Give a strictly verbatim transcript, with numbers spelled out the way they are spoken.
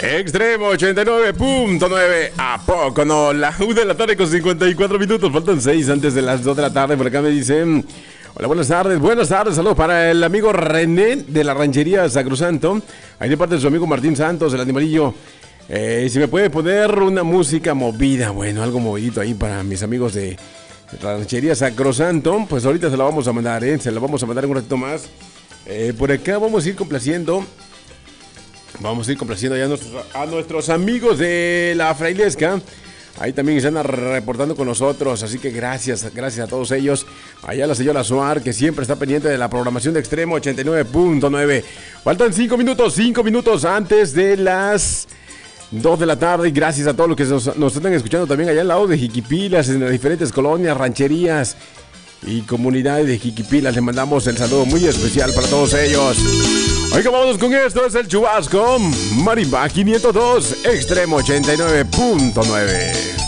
Extremo ochenta y nueve punto nueve. ¿A poco no? La una de la tarde con cincuenta y cuatro minutos. Faltan seis antes de las dos de la tarde. Por acá me dicen: hola, buenas tardes. Buenas tardes. Saludos para el amigo René de la ranchería Sacrosanto. Ahí de parte de su amigo Martín Santos, el animalillo. Eh, si me puede poner una música movida, bueno, algo movidito ahí para mis amigos de, de la ranchería Sacrosanto. Pues ahorita se la vamos a mandar, ¿eh? Se la vamos a mandar en un ratito más. Eh, por acá vamos a ir complaciendo. Vamos a ir complaciendo ya a nuestros, a nuestros amigos de la Frailesca. Ahí también están reportando con nosotros. Así que gracias, gracias a todos ellos. Allá la señora Suar, que siempre está pendiente de la programación de Extremo ochenta y nueve punto nueve. Faltan cinco minutos, cinco minutos antes de las dos de la tarde. Y gracias a todos los que nos, nos están escuchando también allá al lado de Jiquipilas, en las diferentes colonias, rancherías y comunidades de Jiquipilas. Les mandamos el saludo muy especial para todos ellos. Oiga, vamos con esto, es el Chubasco Marimba quinientos dos, Extremo ochenta y nueve punto nueve.